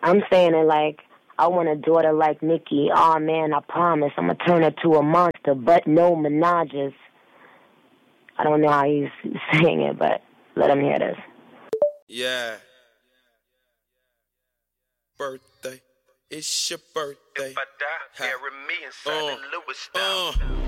I'm saying it like, I want a daughter like Nicki. Oh man, I promise I'm gonna turn her to a monster, but no menages. I don't know how he's saying it, but let him hear this. Yeah. Birthday. It's your birthday. If I die, bury me inside the Lewis style.